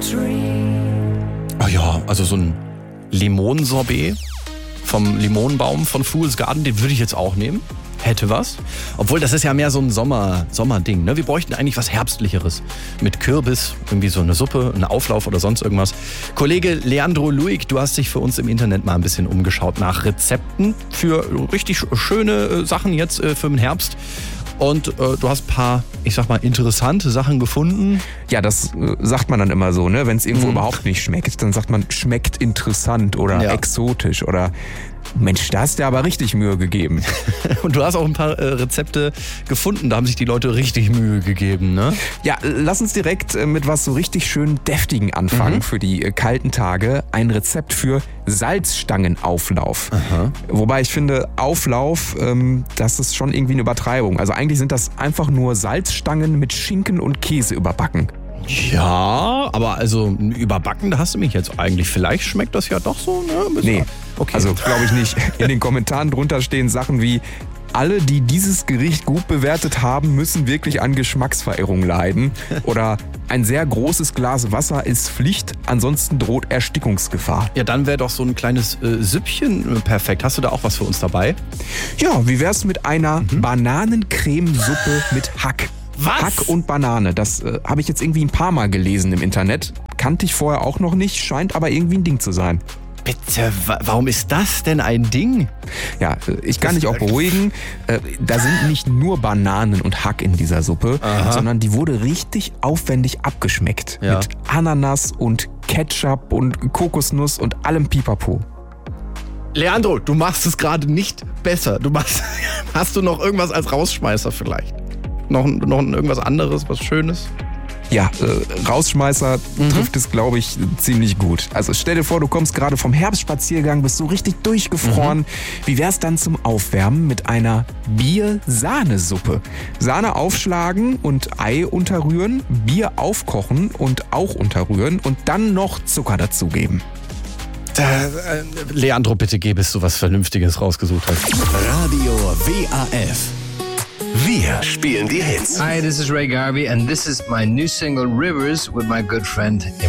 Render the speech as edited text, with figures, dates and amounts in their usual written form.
Oh ja, also so ein Limonensorbet vom Limonenbaum von Fool's Garden, den würde ich jetzt auch nehmen. Hätte was. Obwohl, das ist ja mehr so ein Sommerding. Ne? Wir bräuchten eigentlich was Herbstlicheres. Mit Kürbis, irgendwie so eine Suppe, einen Auflauf oder sonst irgendwas. Kollege Leandro Luig, du hast dich für uns im Internet mal ein bisschen umgeschaut nach Rezepten für richtig schöne Sachen jetzt für den Herbst. Und du hast ein paar, ich sag mal, interessante Sachen gefunden. Ja, das sagt man dann immer so, ne? Wenn es irgendwo überhaupt nicht schmeckt, dann sagt man, schmeckt interessant oder exotisch oder Mensch, da hast du aber richtig Mühe gegeben. Und du hast auch ein paar Rezepte gefunden, da haben sich die Leute richtig Mühe gegeben, ne? Ja, lass uns direkt mit was so richtig schön Deftigen anfangen für die kalten Tage. Ein Rezept für Salzstangenauflauf. Aha. Wobei ich finde, Auflauf, das ist schon irgendwie eine Übertreibung. Also eigentlich sind das einfach nur Salzstangen mit Schinken und Käse überbacken. Ja, aber also überbacken, da hast du mich jetzt eigentlich. Vielleicht schmeckt das ja doch so, ne? Nee, okay. Also glaube ich nicht. In den Kommentaren drunter stehen Sachen wie: Alle, die dieses Gericht gut bewertet haben, müssen wirklich an Geschmacksverirrung leiden. Oder ein sehr großes Glas Wasser ist Pflicht, ansonsten droht Erstickungsgefahr. Ja, dann wäre doch so ein kleines Süppchen perfekt. Hast du da auch was für uns dabei? Ja, wie wär's mit einer Bananencremesuppe mit Hack? Was? Hack und Banane, das habe ich jetzt irgendwie ein paar Mal gelesen im Internet. Kannte ich vorher auch noch nicht, scheint aber irgendwie ein Ding zu sein. Bitte, warum ist das denn ein Ding? Ja, ich kann dich auch beruhigen. Da sind nicht nur Bananen und Hack in dieser Suppe, sondern die wurde richtig aufwendig abgeschmeckt. Ja. Mit Ananas und Ketchup und Kokosnuss und allem Pipapo. Leandro, du machst es gerade nicht besser. Hast du noch irgendwas als Rausschmeißer vielleicht? Noch irgendwas anderes, was Schönes? Ja, Rausschmeißer trifft es, glaube ich, ziemlich gut. Also stell dir vor, du kommst gerade vom Herbstspaziergang, bist so richtig durchgefroren. Wie wär's dann zum Aufwärmen mit einer Bier-Sahnesuppe? Sahne aufschlagen und Ei unterrühren, Bier aufkochen und auch unterrühren und dann noch Zucker dazugeben. Leandro, bitte geh, bis du was Vernünftiges rausgesucht hast. Radio WAF. Wir spielen die Hits. Hi, this is Ray Garvey, and this is my new single Rivers with my good friend